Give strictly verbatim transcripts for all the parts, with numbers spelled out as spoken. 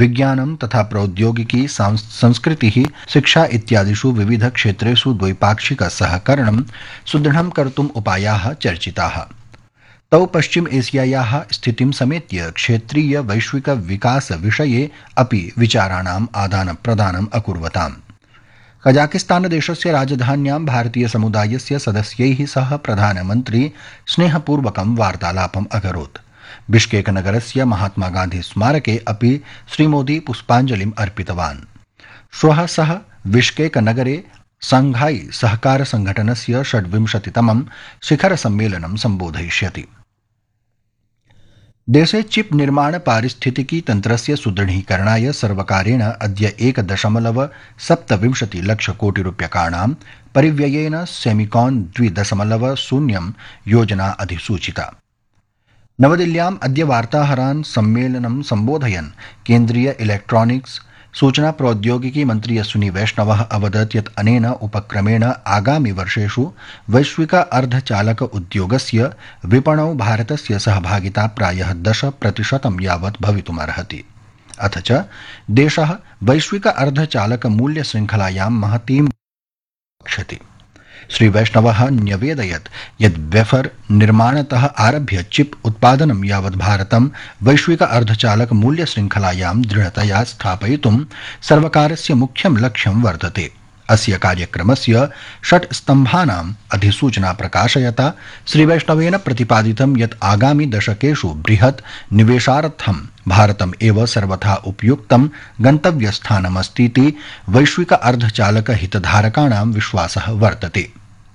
विज्ञानं तथा प्रौद्योगिकी, संस्कृतिः, शिक्षा इत्यादिषु विविध क्षेत्रेषु द्वैपाक्षिक सहकरणं सुदृढं कर्तुम् उपायाः चर्चिताः। तौ पश्चिम एशियायाः स्थितिं समेत्य क्षेत्रीय वैश्विक विकास विषये अपि विचाराणाम् आदान प्रदानम् अकुर्वताम्। कजाकिस्तान देशस्य राजधान्यां भारतीय समुदायस्य सदस्यैः सह प्रधानमन्त्री स्नेहपूर्वकं वार्तालापम् अकरोत्। बिश्केक नगरस्य महात्मा गान्धी स्मारके अपि श्रीमोदी पुष्पाञ्जलिम् अर्पितवान्। श्वः सः बिश्केक नगरे शंघाई सहकार संघटनस्य षड्विंशतितमं शिखर सम्मेलनं सम्बोधयिष्यति। देशे चिप निर्माण पारिस्थितिकी तन्त्रस्य सुदृढीकरणाय सर्वकारेण अद्य एक दशमलव सप्तविंशति लक्ष कोटि रूप्यकाणां परिव्ययेन सेमिकॉन द्वि दशमलव शून्यं योजना अधिसूचिता। नवदिल्ल्याम् अद्य वार्ताहरान् सम्मेलनं सम्बोधयन् केन्द्रीय इलेक्ट्रॉनिक्स सूचना प्रौद्योगिकी मन्त्री अश्विनी वैष्णवः अवदत् यत् अनेन उपक्रमेण आगामि वर्षेषु वैश्विक अर्धचालक उद्योगस्य विपणौ भारतस्य सहभागिता प्रायः दश प्रतिशतं यावत् भवितुमर्हति। अथ च देशः वैश्विक अर्धचालक मूल्य श्रृङ्खलायां महतीं रक्षति। श्री वैष्णवः न्यवेदयत् यत् वेफर निर्माणतः आरभ्य चिप उत्पादनं यावत् भारतं वैश्विक अर्धचालक मूल्य श्रृङ्खलायां दृढतया स्थापयितुं सर्वकारस्य मुख्यं लक्ष्यं वर्तते। अस्य कार्यक्रमस्य षट् स्तम्भानाम् अधिसूचना प्रकाशयता श्री वैष्णवेन प्रतिपादितं यत् आगामि दशकेषु बृहत् निवेशार्थं भारतम् एव सर्वथा उपयुक्तं गन्तव्यस्थानमस्तीति वैश्विक अर्धचालक हितधारकाणां विश्वासः वर्तते।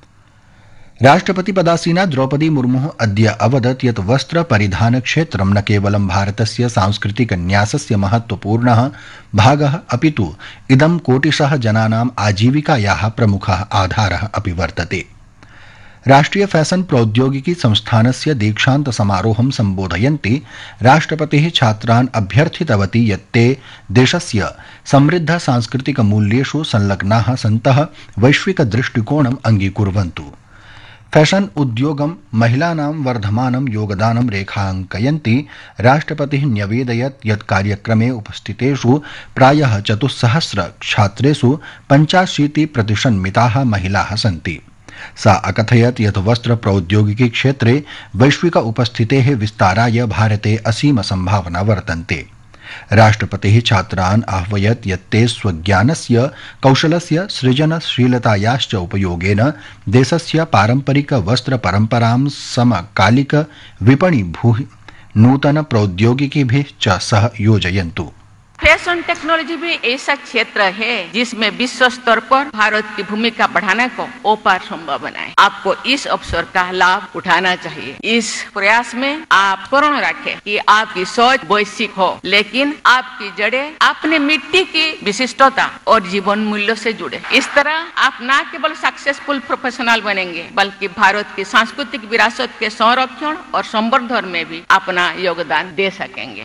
राष्ट्रपति पदासीना द्रौपदी मुर्मुः अद्य अवदत् यत् वस्त्र परिधान क्षेत्रं न केवलं भारतस्य सांस्कृतिक न्यासस्य महत्वपूर्णः भागः अपितु इदं कोटिशः जनानाम् आजीविकायाः प्रमुखः आधारः अपि वर्तते। राष्ट्रिय फैशन प्रौद्योगिकी संस्थानस्य दीक्षान्त समारोहं सम्बोधयन्ती राष्ट्रपतिः छात्रान् अभ्यर्थितवती यत् ते देशस्य समृद्ध सांस्कृतिक मूल्येषु संलग्नाः सन्तः वैश्विक दृष्टिकोणम् अङ्गीकुर्वन्तु। फैशन उद्योगं महिलानां वर्धमानं योगदानं रेखाङ्कयन्ती राष्ट्रपतिः न्यवेदयत् यत् कार्यक्रमे उपस्थितेषु प्रायः चतुस्सहस्र छात्रेषु पञ्चाशीति प्रतिशन्मिताः महिलाः सन्ति। सा अकथयत् यत् वस्त्र प्रौद्योगिकी क्षेत्रे वैश्विक उपस्थितेः विस्ताराय भारते असीम सम्भावना वर्तन्ते। राष्ट्रपतिः छात्रान् आह्वयत् यत् ते स्वज्ञानस्य कौशलस्य सृजनशीलतायाश्च उपयोगेन देशस्य पारम्परिक वस्त्र परम्परां समकालिक विपणि भूः नूतन प्रौद्योगिकीभिः च सह योजयन्तु। फैशन टेक्नोलॉजी भी ऐसा क्षेत्र है जिसमें विश्व स्तर पर भारत की भूमिका बढ़ाने को अपार संभावना है। आपको इस अवसर का लाभ उठाना चाहिए। इस प्रयास में आप पूर्ण रखें कि आपकी सोच वैश्विक हो, लेकिन आपकी जड़ें अपने मिट्टी की विशिष्टता और जीवन मूल्यों से जुड़े। इस तरह आप न केवल सक्सेसफुल प्रोफेशनल बनेंगे, बल्कि भारत की सांस्कृतिक विरासत के संरक्षण और संवर्धन में भी अपना योगदान दे सकेंगे।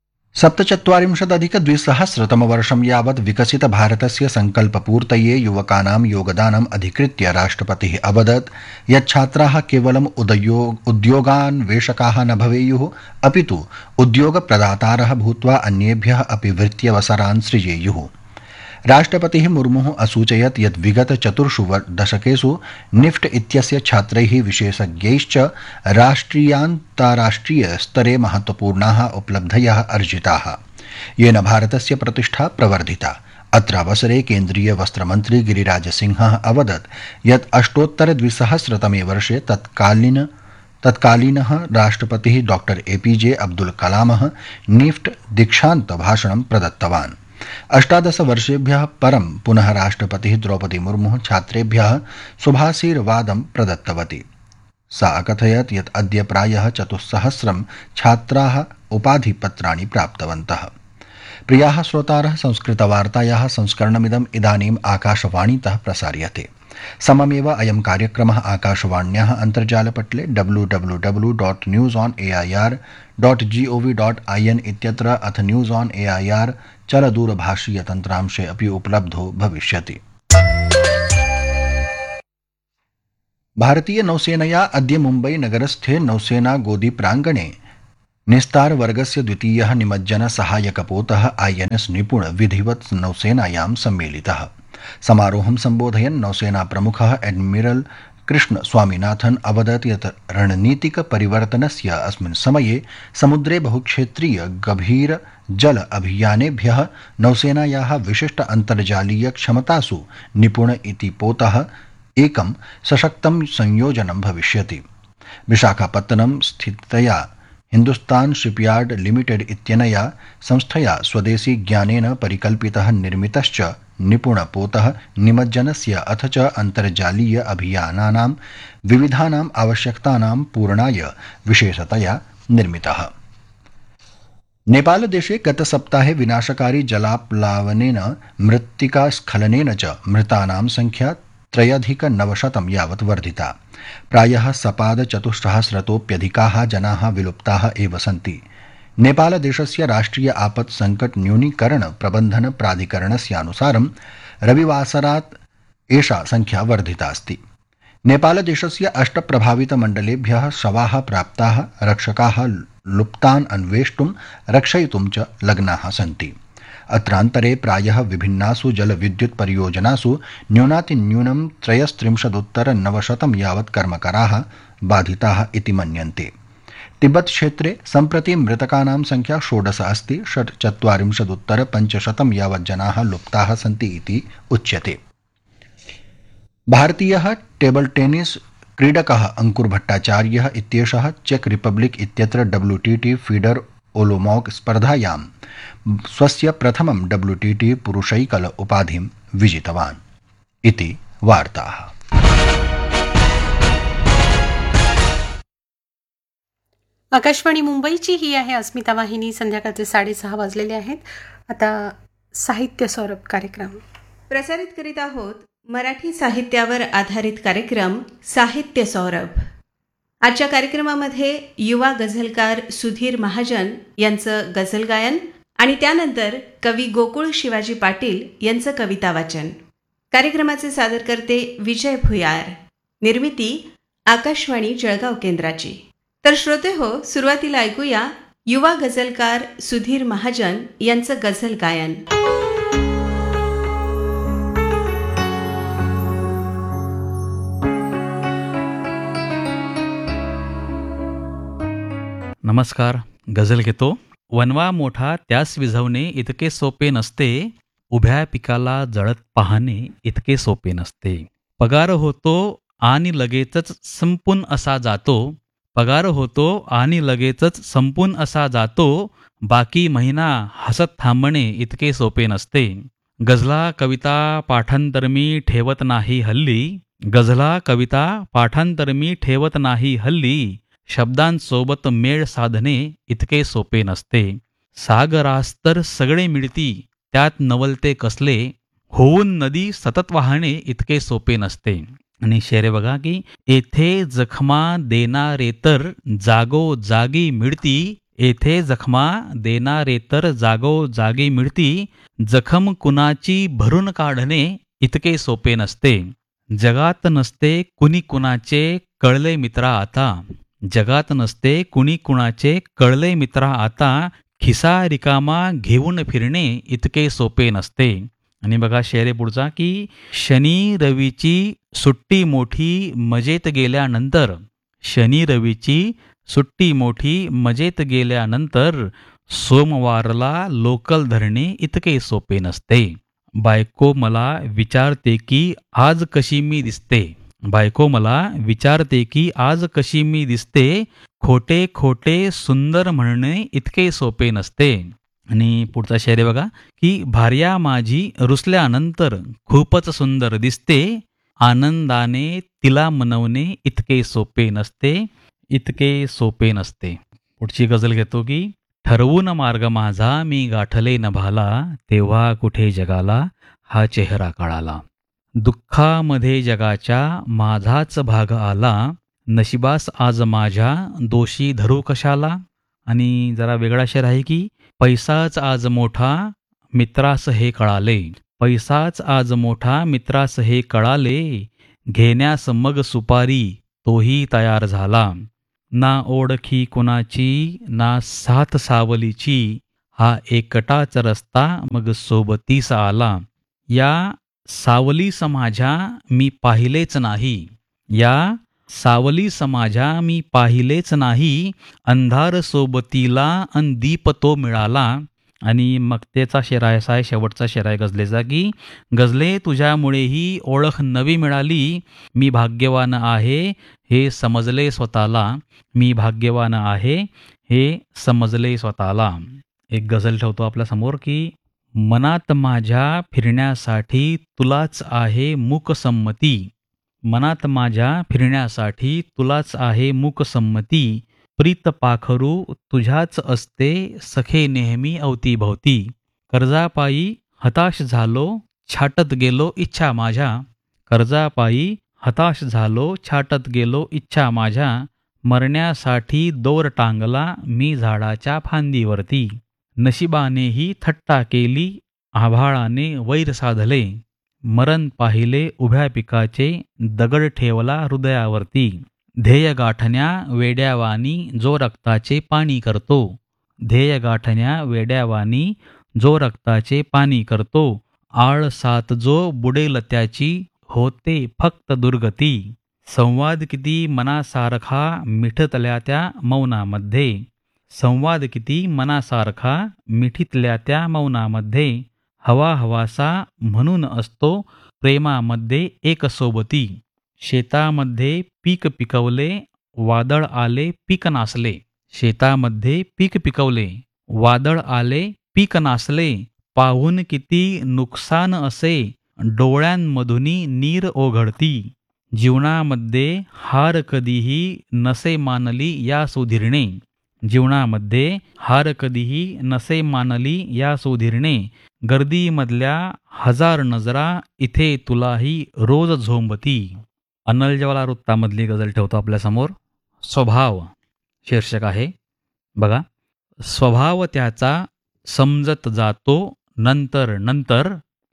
सप्तचत्वारिंशदधिक द्विसहस्रतमवर्षं यावत् विकसित भारतस्य संकल्पपूर्तये युवकानां योगदानम् अधिकृत्य राष्ट्रपतिः अवदत् यत् छात्राः केवलम् उद्योगान्वेषकाः न भवेयुः, अपितु उद्योगप्रदातारः भूत्वा अन्येभ्यः अपि वृत्त्यवसरान् सृजेयुः। राष्ट्रपतिः मुर्मुः असूचयत् यत् विगत चतुर्षु दशकेषु निफ्ट इत्यस्य छात्रैः विशेषज्ञैश्च राष्ट्रियान्ताराष्ट्रिय स्तरे महत्वपूर्णाः उपलब्धयः अर्जिताः, येन भारतस्य प्रतिष्ठा प्रवर्धिता। अत्रावसरे केन्द्रीय वस्त्रमन्त्री गिरिराजसिंहः अवदत् यत् अष्टोत्तर द्विसहस्रतमे वर्षे तत्कालीन तत्कालीनः राष्ट्रपतिः डॉक्टर एपीजे अब्दुल कलामः निफ्ट दीक्षान्त भाषणं प्रदत्तवान्। अष्टादश वर्षेभ्यः परं पुनः राष्ट्रपतिः द्रौपदी मुर्मुः छात्रेभ्यः शुभाशीर्वादं प्रदत्तवती। सा अकथयत् यत् अद्य प्रायः चतुस्सहस्रं छात्राः उपाधिपत्राणि प्राप्तवन्तः। प्रियाः श्रोतारः, संस्कृतवार्तायाः संस्करणमिदम् इदानीम् आकाशवाणीतः प्रसार्यते। सममेव अयं कार्यक्रमः आकाशवाण्याः अन्तर्जालपटले W W W dot news on A I R dot G O V dot I N इत्यत्र अथ news on A I R चलदूरभाषीयतन्त्रांशे अपि उपलब्धो भविष्यति। भारतीय नौसेनया अद्य मुम्बई नगरस्थे नौसेना गोदी प्राङ्गणे निस्तार वर्गस्य द्वितीयः निमज्जन सहायकपोतः आईएनएस निपुण विधिवत् नौसेनायां सम्मेलितः। समारोहं सम्बोधयन् नौसेना प्रमुखः एडमिरल कृष्ण स्वामीनाथन अवदत् यत् रणनीतिक परिवर्तनस्य अस्मिन् समये समुद्रे बहुक्षेत्रीय गभीर जल अभियानेभ्यः नौसेनायाः विशिष्ट अन्तर्जालीय क्षमतासु निपुण इति पोतः एकं सशक्तं संयोजनं भविष्यति। विशाखापत्तनं स्थितया हिन्दुस्तान शिपयार्ड लिमिटेड इत्यनया संस्थया स्वदेशी ज्ञानेन परिकल्पितः निर्मितश्च निपुणपोतः निमज्जनस्य अथ च अन्तर्जालीय अभियानानां विविधानाम् आवश्यकतानां पूरणाय विशेषतया निर्मितः। नेपालदेशे गतसप्ताहे विनाशकारी जलाप्लावनेन मृत्तिकास्खलनेन च मृतानां संख्या त्रयधिकनवशतं यावत् वर्धिता। प्रायः सपादचतुस्सहस्रतोऽप्यधिकाः जनाः विलुप्ताः एव सन्ति। नेपालदेशस्य राष्ट्रिय आपत् संकट न्यूनीकरण प्रबन्धन प्राधिकरणस्यानुसारं रविवासरात् एषा संख्या वर्धिता अस्ति। नेपालदेशस्य अष्टप्रभावितमण्डलेभ्यः शवाः प्राप्ताः, रक्षकाः लुप्तान् अन्वेष्टुं रक्षयितुं च लग्नाः सन्ति। अत्रान्तरे प्रायः विभिन्नासु जलविद्युत् परियोजनासु न्यूनातिन्यूनं त्रयस्त्रिंशदुत्तरनवशतं यावत् कर्मकराः बाधिताः इति मन्यन्ते। तिब्बत क्षेत्रे सम्प्रति मृतकानां संख्या षोडश अस्ति। षट्चत्वारिंशदुत्तर पञ्चशतं यावत् जनाः लुप्ताः सन्ति इति उच्यते। भारतीयः टेबल टेनिस क्रीडकः अंकुर भट्टाचार्यः इत्येषः चेक रिपब्लिक इत्यत्र डब्ल्यूटीटी फीडर ओलोमॉक स्पर्धायां स्वस्य प्रथमं डब्ल्यूटीटी पुरुषैकल उपाधिं विजितवान् इति वार्ताः। आकाशवाणी मुंबईची ही आहे अस्मिता वाहिनी. संध्याकाळचे साडेसहा वाजलेले आहेत. आता साहित्य सौरभ कार्यक्रम प्रसारित करीत आहोत. मराठी साहित्यावर आधारित कार्यक्रम साहित्य सौरभ. आजच्या कार्यक्रमामध्ये युवा गझलकार सुधीर महाजन यांचं गझल गायन आणि त्यानंतर कवी गोकुळ शिवाजी पाटील यांचं कविता वाचन. कार्यक्रमाचे सादरकर्ते विजय भुयार. निर्मिती आकाशवाणी जळगाव केंद्राची. तर श्रोते हो, सुरुवातीला ऐकूया युवा गझलकार सुधीर महाजन यांचं गझल गायन. नमस्कार. गझल घेतो. वनवा मोठा त्यास विझवणे इतके सोपे नसते, उभ्या पिकाला जळत पाहणे इतके सोपे नसते. पगार होतो आणि लगेचच संपून असा जातो, पगार होतो आणि लगेचच संपून असा जातो, बाकी महिना हसत थांबणे इतके सोपे नसते. गझला कविता पाठांतर मी ठेवत नाही हल्ली, गझला कविता पाठांतर मी ठेवत नाही हल्ली, शब्दांसोबत मेळ साधणे इतके सोपे नसते. सागरास्तर सगळे मिळती त्यात नवलते कसले, होऊन नदी सतत वाहणे इतके सोपे नसते. आणि शेरे बघा की येथे जखमा देणारे तर जागो जागी मिळती, येथे जखमा देणारे तर जागो जागी मिळती, जखम कुणाची भरून काढणे इतके सोपे नसते. जगात नसते कुणी कुणाचे कळले मित्रा आता, जगात नसते कुणी कुणाचे कळले मित्रा आता, खिसा रिकामा घेऊन फिरणे इतके सोपे नसते. आणि बघा शेरे पुढचा की शनी रवीची सुट्टी मोठी मजेत गेल्यानंतर, शनी रवीची सुट्टी मोठी मजेत गेल्यानंतर, सोमवारला लोकल धरणे इतके सोपे नसते. बायको मला विचारते की आज कशी मी दिसते, बायको मला विचारते की आज कशी मी दिसते, खोटे खोटे सुंदर म्हणणे इतके सोपे नसते. आणि पुढचा शेर बघा की भार्या माझी रुसल्यानंतर खूपच सुंदर दिसते, आनंदाने तिला मनवणे इतके सोपे नसते, इतके सोपे नसते. पुढची गझल घेतो की ठरवून मार्ग माझा मी गाठले नभाला, तेव्हा कुठे जगाला हा चेहरा कळाला, दुःखामध्ये जगाच्या माझाच भाग आला, नशिबास आज माझ्या दोषी धरू कशाला. आणि जरा वेगळा शेर आहे की पैसाच आज मोठा मित्रास हे कळाले, पैसाच आज मोठा मित्रास हे कळाले, घेण्यास मग सुपारी तोही तयार झाला, ना ओळखी कुणाची ना साथ सावलीची, हा एकटाच रस्ता मग सोबतीस आला. या सावलीस माझ्या मी पाहिलेच नाही, या सावलीस माझ्या मी पाहिलेच नाही, अंधार सोबतीला अन दीप तो मिळाला. आणि मक्तेचा शेर आहे असा आहे, शेवटचा शेर आहे गझलेचा की गझले तुझ्यामुळे ही ओळख नवी मिळाली, मी भाग्यवान आहे हे समजले स्वतःला, मी भाग्यवान आहे हे समजले स्वतःला. एक गझल ठेवतो आपल्यासमोर की मनात माझ्या फिरण्यासाठी तुलाच आहे मूकसंमती, मनात माझ्या फिरण्यासाठी तुलाच आहे मूकसंमती, प्रीत पाखरू तुझ्याच असते सखे नेहमी अवतीभवती, कर्जापायी हताश झालो छाटत गेलो इच्छा माझ्या, कर्जापायी हताश झालो छाटत गेलो इच्छा माझ्या, मरण्यासाठी दोर टांगला मी झाडाच्या फांदीवरती, नशिबानेही थट्टा केली आभाळाने वैर साधले, मरण पाहिले उभ्या पिकाचे दगड ठेवला हृदयावरती, ध्येय गाठण्या वेड्यावानी जो रक्ताचे पाणी करतो, ध्येय गाठण्या वेड्यावानी जो रक्ताचे पाणी करतो, आळसात जो बुडेल त्याची होते फक्त दुर्गती, संवाद किती मनासारखा मिठतल्या त्या मौनामध्ये, संवाद किती मनासारखा मिठीतल्या त्या मौनामध्ये, हवा हवासा म्हणून असतो प्रेमामध्ये एक सोबती, शेतामध्ये पीक पिकवले वादळ आले पीक नासले, शेतामध्ये पीक पिकवले वादळ आले पीक नासले, पाहून किती नुकसान असे डोळ्यांमधुनी नीर ओघळती, जीवनामध्ये हार कधीही नसे मानली या सुधीरणे, जीवनामध्ये हार कधीही नसे मानली या सुधीरणे, गर्दीमधल्या हजार नजरा इथे तुलाही रोज झोंबती. अनल जवाला वृत्तामधली गझल ठेवतो आपल्यासमोर. स्वभाव शीर्षक आहे. बघा, स्वभाव त्याचा समजत जातो नंतर नंतर,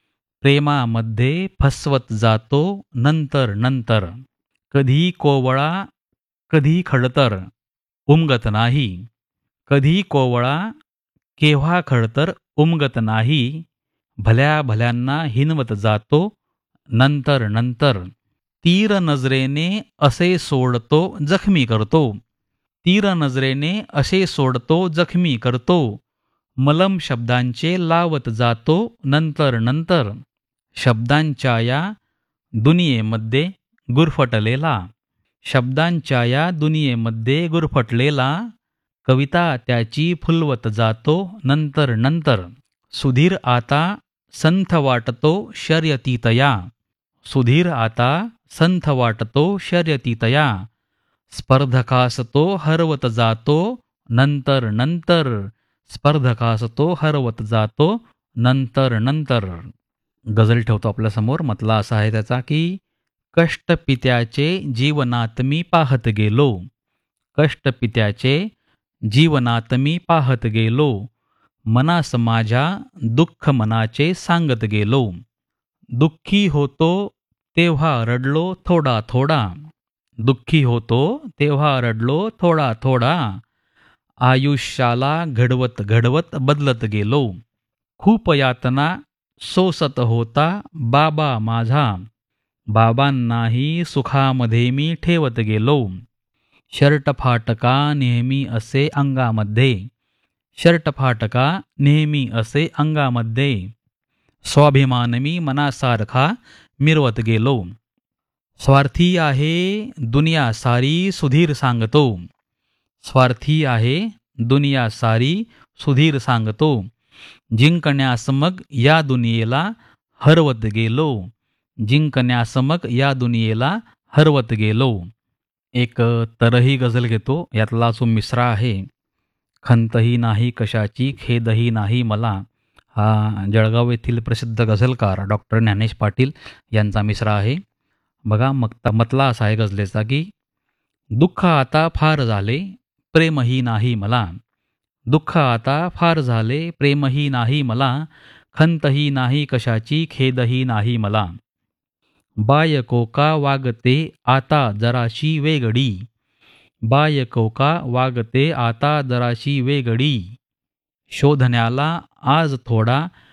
प्रेमामध्ये फसवत जातो नंतर नंतर, कधी कोवळा कधी खडतर उमगत नाही, कधी कोवळा केव्हा खडतर उमगत नाही, भल्या भल्यांना हिनवत जातो नंतर नंतर, तीर नजरेने असे सोडतो जखमी करतो, तीर नजरेने असे सोडतो जखमी करतो, मलम शब्दांचे लावत जातो नंतर नंतर, शब्दांच्या या दुनियेमध्ये गुरफटलेला, शब्दांच्या या दुनियेमध्ये गुरफटलेला, कविता त्याची फुलवत जातो नंतर नंतर, सुधीर आता संथ वाटतो शर्यतीतया, सुधीर आता संथ वाटतो शर्यतीतया, स्पर्धकास तो हरवत जातो नंतर नंतर, स्पर्धकास तो हरवत जातो नंतर नंतर. गझल ठेवतो आपल्यासमोर. मतला असा आहे त्याचा की कष्टपित्याचे जीवनात मी पाहत गेलो, कष्टपित्याचे जीवनात मी पाहत गेलो, मनास माझ्या दुःख मनाचे सांगत गेलो, दुःखी होतो तेव्हा रडलो थोडा थोडा, दुःखी होतो तेव्हा रडलो थोडा थोडा, आयुष्याला घडवत घडवत बदलत गेलो, खूप यातना सोसत होता बाबा माझा, बाबांनाही सुखामध्ये मी ठेवत गेलो, शर्ट फाटका नेहमी असे अंगामध्ये, शर्ट फाटका नेहमी असे अंगामध्ये, स्वाभिमान मी मनासारखा मिरवत गेलो, स्वार्थी आहे दुनिया सारी सुधीर सांगतो, स्वार्थी आहे दुनिया सारी सुधीर सांगतो, जिंकण्यास मग या दुनियेला हरवत गेलो, जिंकण्यास मग या दुनियेला हरवत गेलो. एक तरही गझल घेतो. यातला जो मिसरा आहे, खंतही नाही कशाची खेदही नाही मला, हा जळगाव येथील प्रसिद्ध गझलकार डॉक्टर ज्ञानेश पाटील यांचा मिसरा आहे. बघा, मग मतला असा आहे गझलेचा की दुःख आता फार झाले प्रेमही नाही मला, दुःख आता फार झाले प्रेमही नाही मला, खंतही नाही कशाची खेदही नाही मला, बायको का वागते आता जराशी वेगळी, बाय कौका वागते आता जराशी वेगळी. शोधण्याला आज थोडा